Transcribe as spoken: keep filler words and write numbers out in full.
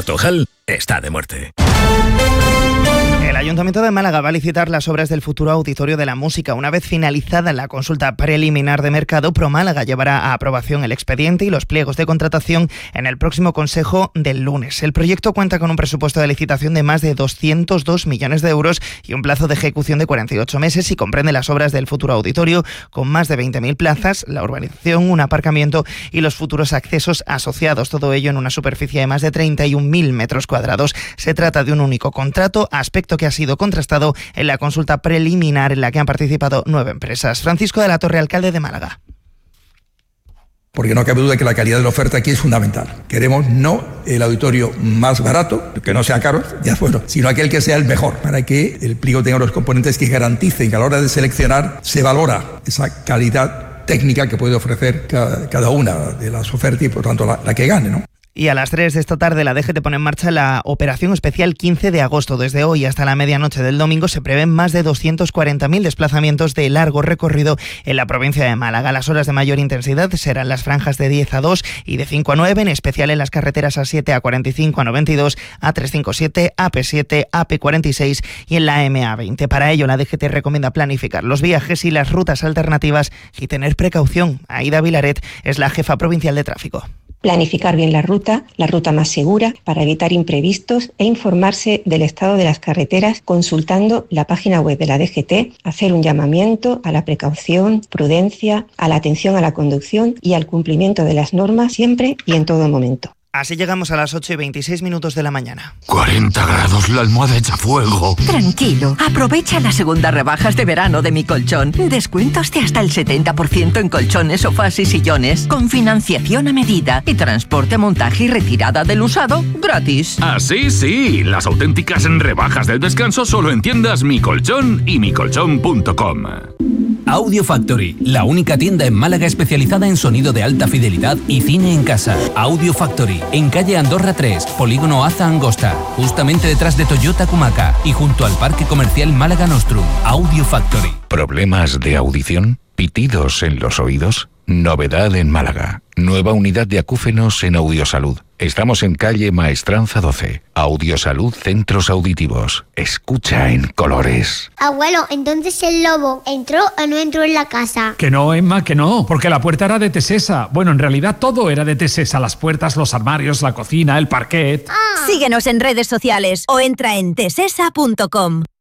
Cartojal está de muerte. El Ayuntamiento de Málaga va a licitar las obras del futuro Auditorio de la Música. Una vez finalizada la consulta preliminar de mercado, ProMálaga llevará a aprobación el expediente y los pliegos de contratación en el próximo consejo del lunes. El proyecto cuenta con un presupuesto de licitación de más de doscientos dos millones de euros y un plazo de ejecución de cuarenta y ocho meses y comprende las obras del futuro auditorio con más de veinte mil plazas, la urbanización, un aparcamiento y los futuros accesos asociados. Todo ello en una superficie de más de treinta y un mil metros cuadrados. Se trata de un único contrato, aspecto que ha sido contrastado en la consulta preliminar en la que han participado nueve empresas. Francisco de la Torre, alcalde de Málaga. Porque no cabe duda que la calidad de la oferta aquí es fundamental. Queremos no el auditorio más barato, que no sea caro, ya bueno, sino aquel que sea el mejor, para que el pliego tenga los componentes que garanticen que a la hora de seleccionar se valora esa calidad técnica que puede ofrecer cada, cada una de las ofertas y por tanto la, la que gane, ¿no? Y a las tres de esta tarde la D G T pone en marcha la operación especial quince de agosto. Desde hoy hasta la medianoche del domingo se prevén más de doscientos cuarenta mil desplazamientos de largo recorrido en la provincia de Málaga. Las horas de mayor intensidad serán las franjas de diez a dos y de cinco a nueve, en especial en las carreteras A siete, A cuarenta y cinco, A noventa y dos, A trescientos cincuenta y siete, A P siete, A P cuarenta y seis y en la M A veinte. Para ello la D G T recomienda planificar los viajes y las rutas alternativas y tener precaución. Aida Vilaret es la jefa provincial de tráfico. Planificar bien la ruta, la ruta más segura, para evitar imprevistos e informarse del estado de las carreteras consultando la página web de la D G T, hacer un llamamiento a la precaución, prudencia, a la atención a la conducción y al cumplimiento de las normas siempre y en todo momento. Así llegamos a las ocho y veintiséis minutos de la mañana. cuarenta grados, la almohada echa fuego. Tranquilo, aprovecha las segundas rebajas de verano de Mi Colchón. Descuentos de hasta el setenta por ciento en colchones, sofás y sillones, con financiación a medida y transporte, montaje y retirada del usado gratis. Ah, sí, sí, las auténticas rebajas del descanso solo en tiendas Mi Colchón y mi colchón punto com. Audio Factory, la única tienda en Málaga especializada en sonido de alta fidelidad y cine en casa. Audio Factory, en calle Andorra tres, Polígono Aza Angosta, justamente detrás de Toyota Kumaca y junto al Parque Comercial Málaga Nostrum. Audio Factory. ¿Problemas de audición? ¿Pitidos en los oídos? Novedad en Málaga. Nueva unidad de acúfenos en Audiosalud. Estamos en calle Maestranza doce. Audiosalud Centros Auditivos. Escucha en colores. Abuelo, entonces el lobo entró o no entró en la casa. Que no, Emma, que no, porque la puerta era de Tesesa. Bueno, en realidad todo era de Tesesa. Las puertas, los armarios, la cocina, el parquet. Ah. Síguenos en redes sociales o entra en tesesa punto com.